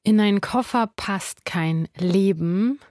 In einen Koffer passt kein Leben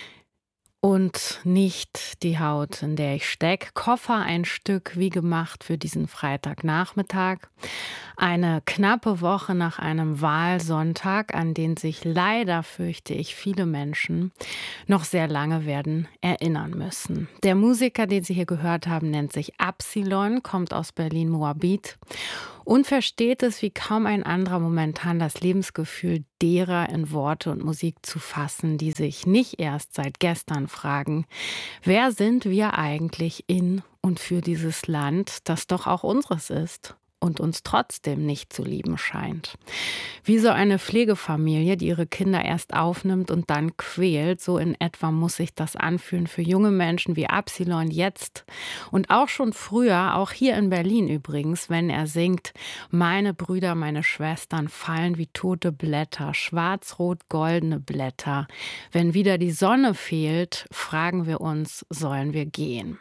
und nicht die Haut, in der ich stecke. Koffer ein Stück wie gemacht für diesen Freitagnachmittag. Eine knappe Woche nach einem Wahlsonntag, an den sich leider, fürchte ich, viele Menschen noch sehr lange werden erinnern müssen. Der Musiker, den Sie hier gehört haben, nennt sich Absilon, kommt aus Berlin-Moabit und versteht es wie kaum ein anderer momentan, das Lebensgefühl derer in Worte und Musik zu fassen, die sich nicht erst seit gestern fragen, wer sind wir eigentlich in und für dieses Land, das doch auch unseres ist und uns trotzdem nicht zu lieben scheint. Wie so eine Pflegefamilie, die ihre Kinder erst aufnimmt und dann quält, so in etwa muss sich das anfühlen für junge Menschen wie Absilon jetzt und auch schon früher, auch hier in Berlin übrigens, wenn er singt: Meine Brüder, meine Schwestern fallen wie tote Blätter, schwarz-rot-goldene Blätter. Wenn wieder die Sonne fehlt, fragen wir uns, sollen wir gehen?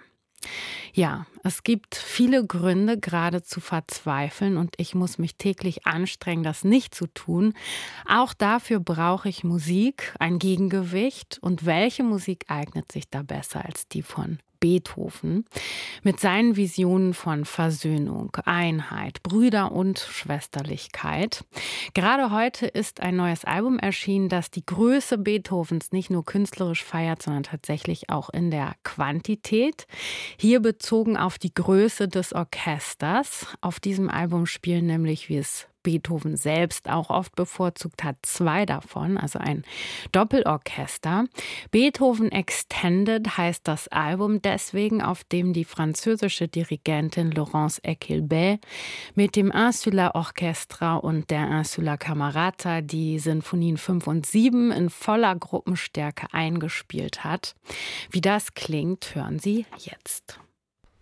Ja, es gibt viele Gründe, gerade zu verzweifeln, und ich muss mich täglich anstrengen, das nicht zu tun. Auch dafür brauche ich Musik, ein Gegengewicht. Und welche Musik eignet sich da besser als die von Beethoven? Mit seinen Visionen von Versöhnung, Einheit, Brüder- und Schwesterlichkeit. Gerade heute ist ein neues Album erschienen, das die Größe Beethovens nicht nur künstlerisch feiert, sondern tatsächlich auch in der Quantität. Hier bezogen auf die Größe des Orchesters. Auf diesem Album spielen nämlich, wie es Beethoven selbst auch oft bevorzugt hat, zwei davon, also ein Doppelorchester. Beethoven Extended heißt das Album deswegen, auf dem die französische Dirigentin Laurence Equilbet mit dem Insula Orchestra und der Insula Camerata die Sinfonien 5 und 7 in voller Gruppenstärke eingespielt hat. Wie das klingt, hören Sie jetzt.